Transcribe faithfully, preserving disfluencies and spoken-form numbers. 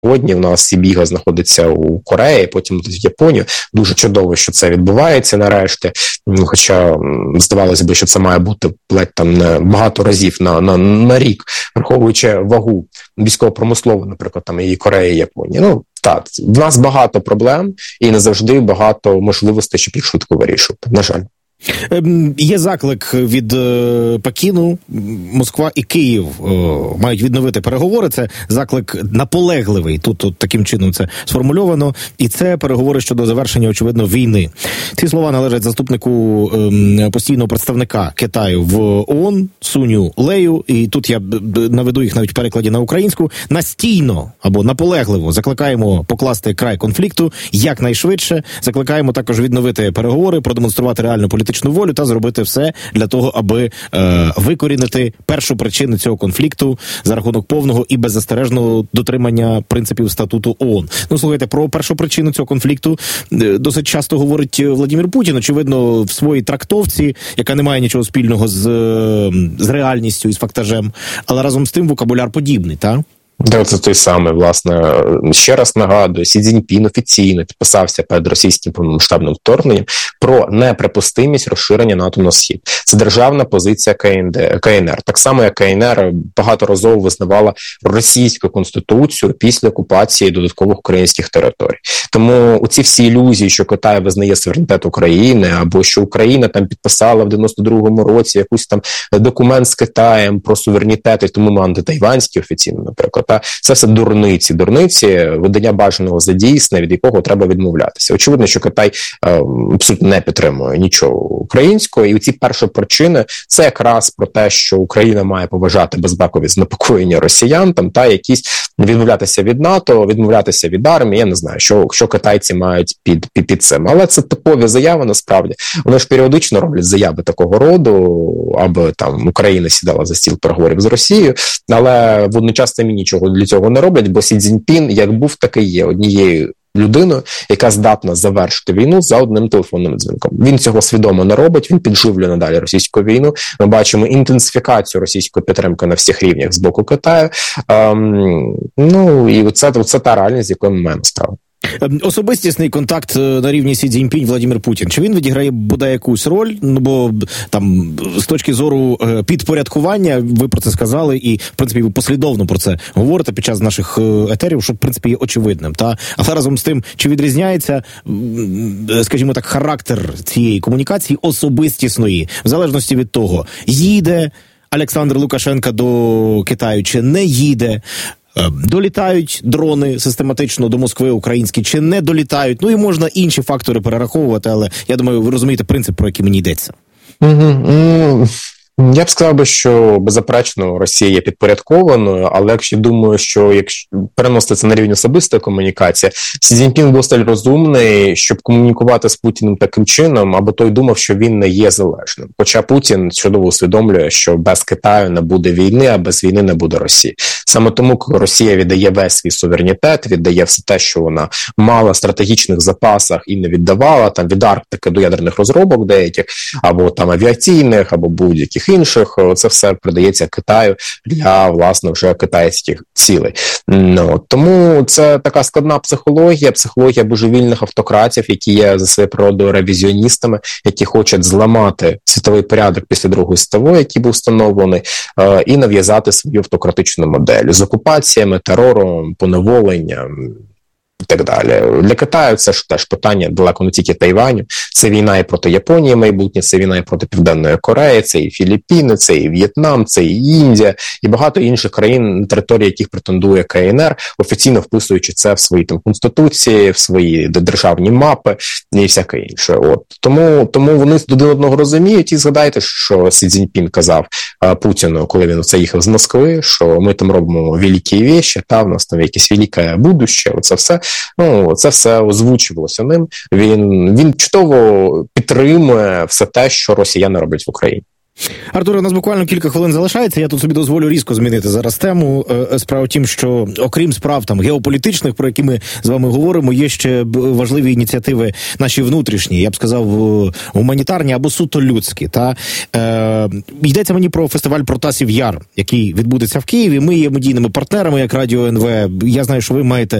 Сьогодні в нас Сібіга знаходиться у Кореї, потім в Японію. Дуже чудово, що це відбувається нарешті. Хоча здавалося б, що це має бути ледь там не багато разів на, на, на рік, враховуючи вагу військово-промислову, наприклад, там і Кореї, і Японії. Ну, так, в нас багато проблем і не завжди багато можливостей, щоб їх швидко вирішувати. На жаль. Є заклик від е, Пекіну, Москва і Київ е, мають відновити переговори. Це заклик наполегливий, тут, тут таким чином це сформульовано, і це переговори щодо завершення, очевидно, війни. Ці слова належать заступнику е, постійного представника Китаю в ООН Суню Лею, і тут я наведу їх навіть в перекладі на українську. Настійно або наполегливо закликаємо покласти край конфлікту якнайшвидше, закликаємо також відновити переговори, продемонструвати реальну політичну волю та зробити все для того, аби е, викорінити першу причину цього конфлікту за рахунок повного і беззастережного дотримання принципів статуту ООН. Ну, слухайте, про першу причину цього конфлікту е, досить часто говорить Владимир Путін, очевидно, в своїй трактовці, яка не має нічого спільного з, з реальністю і з фактажем, але разом з тим вокабуляр подібний, так? Да, це той самий, власне, ще раз нагадую, Сі Цзіньпін офіційно підписався перед російським повномасштабним вторгненням про неприпустимість розширення НАТО на схід. Це державна позиція КНД, КНР. Так само, як КНР багаторазово визнавала російську конституцію після окупації додаткових українських територій. Тому оці всі ілюзії, що Китай визнає суверенітет України, або що Україна там підписала в дев'яносто другому році якийсь там документ з Китаєм про суверенітет, і тому ми антитайванські офіційно, наприклад. Це все дурниці, дурниці, видання бажаного за дійсне, від якого треба відмовлятися. Очевидно, що Китай е, абсолютно не підтримує нічого українського, і ці перші причини – це якраз про те, що Україна має поважати безпекові занепокоєння росіян, там, та якісь відмовлятися від НАТО, відмовлятися від армії, я не знаю, що, що китайці мають під, під, під цим. Але це типові заяви, насправді. Вони ж періодично роблять заяви такого роду, аби там Україна сідала за стіл переговорів з Росією, але водночас самі нічого для цього не роблять, бо Сі Цзіньпін, як був, так і є однією людиною, яка здатна завершити війну за одним телефонним дзвінком. Він цього свідомо не робить, він підживлює надалі російську війну. Ми бачимо інтенсифікацію російської підтримки на всіх рівнях з боку Китаю. Ем, ну, і це, це та реальність, з якою ми маємо справу. Особистісний контакт на рівні Сі Цзіньпінь Владимир Путін. Чи він відіграє бодай якусь роль? Ну, бо там з точки зору підпорядкування, ви про це сказали, і, в принципі, ви послідовно про це говорите під час наших етерів, що, в принципі, є очевидним. Та? Але разом з тим, чи відрізняється, скажімо так, характер цієї комунікації особистісної, в залежності від того, їде Олександр Лукашенко до Китаю чи не їде, долітають дрони систематично до Москви українські чи не долітають. Ну і можна інші фактори перераховувати, але я думаю, ви розумієте принцип, про який мені йдеться. Mm-hmm. Я б сказав би, що беззаперечно Росія є підпорядкованою, але якщо думаю, що якщо переносити це на рівень особистої комунікації, Сі Цзіньпін досить розумний, щоб комунікувати з Путіним таким чином, або той думав, що він не є залежним. Хоча Путін чудово усвідомлює, що без Китаю не буде війни, а без війни не буде Росії. Саме тому, коли Росія віддає весь свій суверенітет, віддає все те, що вона мала в стратегічних запасах і не віддавала, там від Арктики до ядерних розробок деяких, або там авіаційних, або будь-яких інших, це все придається Китаю для, власне, вже китайських цілей. Ну, тому це така складна психологія, психологія божевільних автократів, які є за своєю природою ревізіоністами, які хочуть зламати світовий порядок після Другої світової, який був встановлений, і нав'язати свою автократичну модель з окупаціями, терором, поневоленням і так далі. Для Китаю це ж теж питання далеко не тільки Тайваню. Це війна і проти Японії майбутнє, це війна і проти Південної Кореї, це і Філіппіни, це і В'єтнам, це і Індія, і багато інших країн, на території яких претендує КНР, офіційно вписуючи це в свої там конституції, в свої державні мапи і всяке інше. От. Тому, тому вони один одного розуміють, і згадайте, що Сі Цзіньпін казав а, Путіну, коли він оце їхав з Москви, що ми там робимо великі речі, та в нас там якесь велике будуще, оце все. Ну, це все озвучувалося ним. Він, він чудово підтримує все те, що росіяни роблять в Україні. Артуре, у нас буквально кілька хвилин залишається. Я тут собі дозволю різко змінити зараз тему. Справа в тім, що окрім справ там геополітичних, про які ми з вами говоримо, є ще важливі ініціативи наші внутрішні, я б сказав, гуманітарні або суто людські. Та е, йдеться мені про фестиваль Протасів Яр, який відбудеться в Києві. Ми є медійними партнерами, як Радіо ен ве. Я знаю, що ви маєте